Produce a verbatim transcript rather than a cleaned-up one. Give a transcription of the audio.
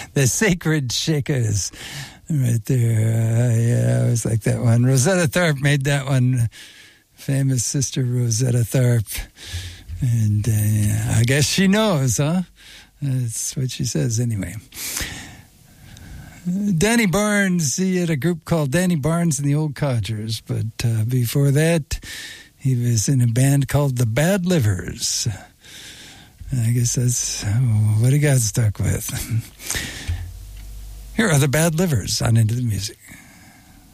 The Sacred Shakers. Right there. Uh, yeah, I always like that one. Rosetta Tharpe made that one. Famous Sister Rosetta Tharpe. And uh, I guess she knows, huh? That's what she says anyway. Danny Barnes, he had a group called Danny Barnes and the Old Codgers, but uh, before that, he was in a band called the Bad Livers. I guess that's what he got stuck with. Here are the Bad Livers on Into the Music.